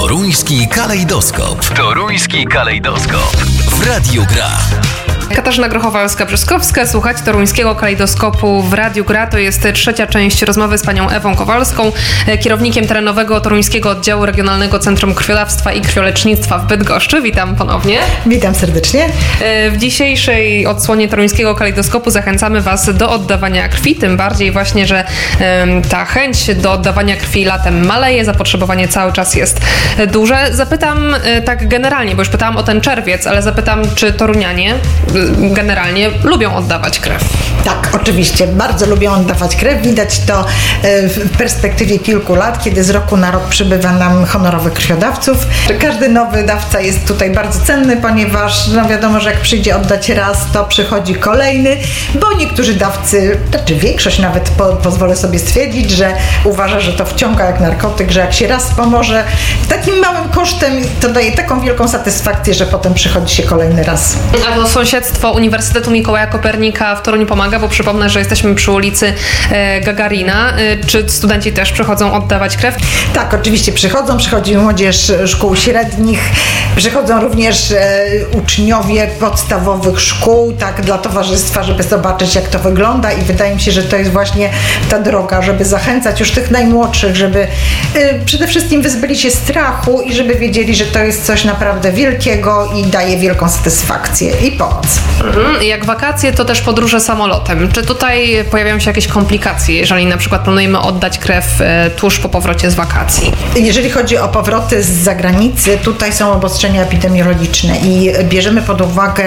Toruński kalejdoskop. Toruński kalejdoskop. W Radiu Gra. Katarzyna Grochowalska-Brzyskowska, słuchać Toruńskiego Kalejdoskopu w Radiu Gra. To jest trzecia część rozmowy z panią Ewą Kowalską, kierownikiem terenowego Toruńskiego Oddziału Regionalnego Centrum Krwiodawstwa i Krwiolecznictwa w Bydgoszczy. Witam ponownie. Witam serdecznie. W dzisiejszej odsłonie Toruńskiego Kalejdoskopu zachęcamy was do oddawania krwi, tym bardziej właśnie, że ta chęć do oddawania krwi latem maleje, zapotrzebowanie cały czas jest duże. Zapytam tak generalnie, bo już pytałam o ten czerwiec, ale zapytam, czy torunianie generalnie lubią oddawać krew? Tak, oczywiście. Bardzo lubią oddawać krew. Widać to w perspektywie kilku lat, kiedy z roku na rok przybywa nam honorowych krwiodawców. Każdy nowy dawca jest tutaj bardzo cenny, ponieważ wiadomo, że jak przyjdzie oddać raz, to przychodzi kolejny, bo niektórzy dawcy, znaczy większość nawet pozwolę sobie stwierdzić, że uważa, że to wciąga jak narkotyk, że jak się raz pomoże takim małym kosztem, to daje taką wielką satysfakcję, że potem przychodzi się kolejny raz. A to sąsiedztwo Uniwersytetu Mikołaja Kopernika w Toruniu pomaga, bo przypomnę, że jesteśmy przy ulicy Gagarina. Czy studenci też przychodzą oddawać krew? Tak, oczywiście przychodzi młodzież szkół średnich, przychodzą również uczniowie podstawowych szkół, tak, dla towarzystwa, żeby zobaczyć, jak to wygląda, i wydaje mi się, że to jest właśnie ta droga, żeby zachęcać już tych najmłodszych, żeby przede wszystkim wyzbyli się strachu i żeby wiedzieli, że to jest coś naprawdę wielkiego i daje wielką satysfakcję i pomoc. Jak wakacje, to też podróże samolotem. Czy tutaj pojawiają się jakieś komplikacje, jeżeli na przykład planujemy oddać krew tuż po powrocie z wakacji? Jeżeli chodzi o powroty z zagranicy, tutaj są obostrzenia epidemiologiczne i bierzemy pod uwagę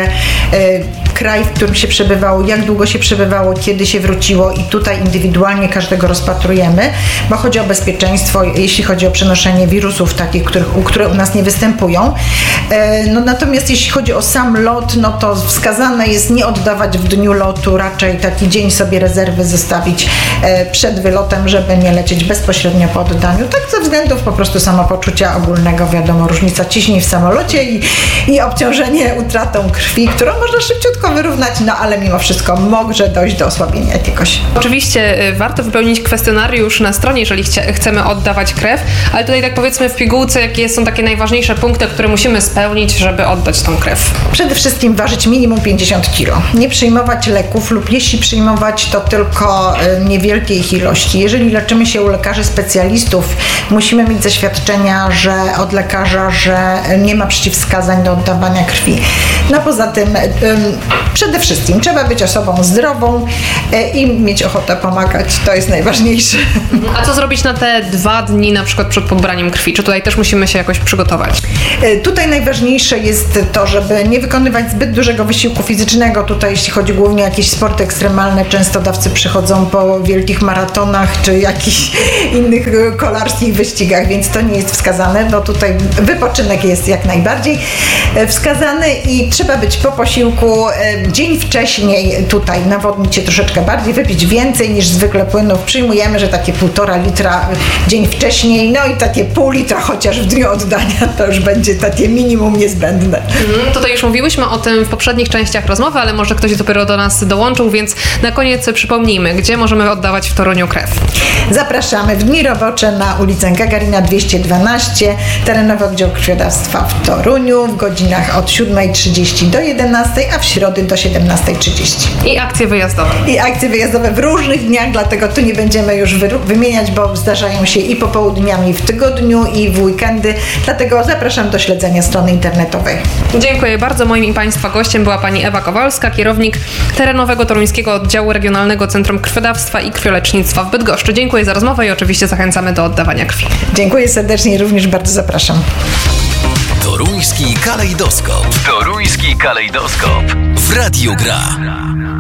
kraj, w którym się przebywało, jak długo się przebywało, kiedy się wróciło, i tutaj indywidualnie każdego rozpatrujemy, bo chodzi o bezpieczeństwo, jeśli chodzi o przenoszenie wirusów takich, które u nas nie występują. Natomiast jeśli chodzi o sam lot, no to wskazane jest nie oddawać w dniu lotu, raczej taki dzień sobie rezerwy zostawić przed wylotem, żeby nie lecieć bezpośrednio po oddaniu. Tak ze względów po prostu samopoczucia ogólnego, wiadomo, różnica ciśnień w samolocie i obciążenie utratą krwi, którą można szybciutko wyrównać, ale mimo wszystko może dojść do osłabienia jakiegoś. Oczywiście warto wypełnić kwestionariusz na stronie, jeżeli chcemy oddawać krew, ale tutaj tak powiedzmy w pigułce, jakie są takie najważniejsze punkty, które musimy spełnić, żeby oddać tą krew? Przede wszystkim ważyć minimum 50 kg. Nie przyjmować leków lub jeśli przyjmować, to tylko niewielkie ich ilości. Jeżeli leczymy się u lekarzy specjalistów, musimy mieć zaświadczenia od lekarza, że nie ma przeciwwskazań do oddawania krwi. Poza tym przede wszystkim trzeba być osobą zdrową i mieć ochotę pomagać. To jest najważniejsze. A co zrobić na te 2 dni na przykład przed pobraniem krwi? Czy tutaj też musimy się jakoś przygotować? Tutaj najważniejsze jest to, żeby nie wykonywać zbyt dużego wysiłku fizycznego. Tutaj jeśli chodzi głównie o jakieś sporty ekstremalne, często dawcy przychodzą po wielkich maratonach czy jakichś innych kolarskich wyścigach, więc to nie jest wskazane. Tutaj wypoczynek jest jak najbardziej wskazany i trzeba być po posiłku dzień wcześniej, tutaj nawodnić się troszeczkę bardziej, wypić więcej niż zwykle płynów. Przyjmujemy, że takie 1,5 litra dzień wcześniej, i takie pół litra chociaż w dniu oddania, to już będzie takie minimum niezbędne. Tutaj już mówiłyśmy o tym w poprzednich częściach rozmowy, ale może ktoś dopiero do nas dołączył, więc na koniec przypomnijmy, gdzie możemy oddawać w Toruniu krew. Zapraszamy w dni robocze na ulicę Gagarina 212, terenowy oddział krwiodawstwa w Toruniu w godzinach od 7:30 do 11:00, a w środy do 17:30. I akcje wyjazdowe. I akcje wyjazdowe w różnych dniach, dlatego tu nie będziemy już wymieniać, bo zdarzają się i popołudniami w tygodniu, i w weekendy, dlatego zapraszam do śledzenia strony internetowej. Dziękuję bardzo. Moim i Państwa gościem była pani Ewa Kowalska, kierownik terenowego Toruńskiego Oddziału Regionalnego Centrum Krwiodawstwa i Krwiolecznictwa w Bydgoszczy. Dziękuję za rozmowę i oczywiście zachęcamy do oddawania krwi. Dziękuję serdecznie i również bardzo zapraszam. Toruński kalejdoskop. Toruński kalejdoskop. W Radiu Gra.